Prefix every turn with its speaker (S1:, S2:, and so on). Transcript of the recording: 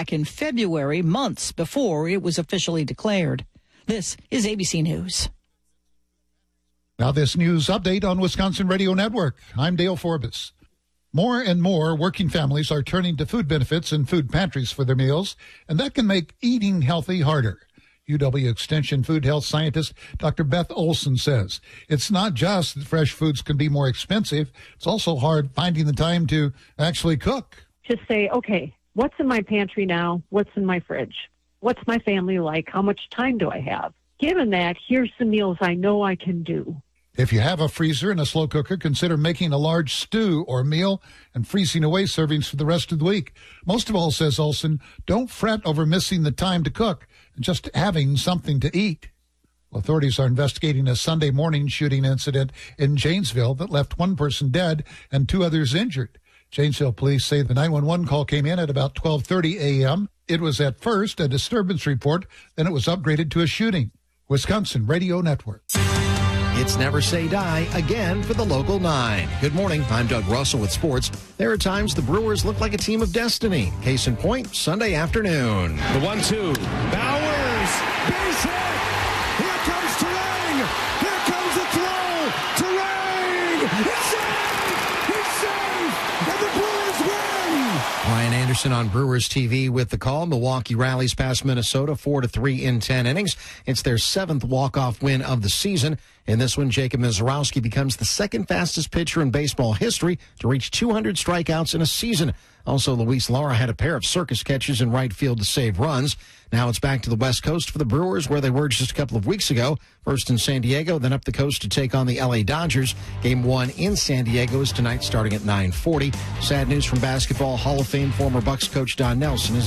S1: back in February, months before it was officially declared. This is ABC News.
S2: Now this news update on Wisconsin Radio Network. I'm Dale Forbes. More and more working families are turning to food benefits and food pantries for their meals, and that can make eating healthy harder. UW Extension food health scientist Dr. Beth Olson says it's not just that fresh foods can be more expensive, it's also hard finding the time to actually cook.
S3: Just say, okay, what's in my pantry now? What's in my fridge? What's my family like? How much time do I have? Given that, here's the meals I know I can do.
S2: If you have a freezer and a slow cooker, consider making a large stew or meal and freezing away servings for the rest of the week. Most of all, says Olson, don't fret over missing the time to cook, just having something to eat. Well, authorities are investigating a Sunday morning shooting incident in Janesville that left one person dead and 2 others injured. Janesville police say the 911 call came in at about 12:30 a.m. It was at first a disturbance report, then it was upgraded to a shooting. Wisconsin Radio Network.
S4: It's Never Say Die again for the Local 9. Good morning. I'm Doug Russell with sports. There are times the Brewers look like a team of destiny. Case in point, Sunday afternoon.
S5: The 1-2. Bowers. Base hit. Here comes Terang. Here comes the throw. Terang. It's safe. He's safe. And the Brewers win.
S4: Ryan Anderson on Brewers TV with the call. Milwaukee rallies past Minnesota 4-3 in 10 innings. It's their 7th walk-off win of the season. In this one, Jacob Misiorowski becomes the 2nd fastest pitcher in baseball history to reach 200 strikeouts in a season. Also, Luis Lara had a pair of circus catches in right field to save runs. Now it's back to the West Coast for the Brewers, where they were just a couple of weeks ago. First in San Diego, then up the coast to take on the L.A. Dodgers. Game 1 in San Diego is tonight starting at 9:40. Sad news from basketball. Hall of Fame former Bucks coach Don Nelson is